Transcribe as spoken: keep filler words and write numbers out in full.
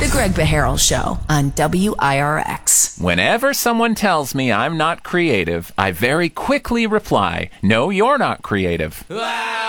Greg Beharrell Show on W I R X. Whenever someone tells me I'm not creative, I very quickly reply, no, you're not creative.